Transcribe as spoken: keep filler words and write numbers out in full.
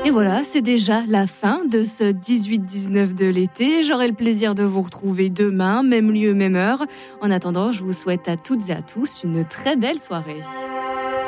Et voilà, c'est déjà la fin de ce dix-huit dix-neuf de l'été. J'aurai le plaisir de vous retrouver demain, même lieu, même heure. En attendant, je vous souhaite à toutes et à tous une très belle soirée.